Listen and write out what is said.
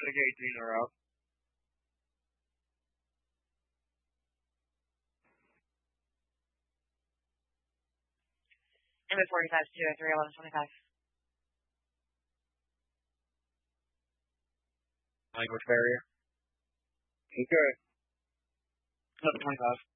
Gotta get 18 or out. Number 45 203 1125. Language barrier. Okay. Number 25.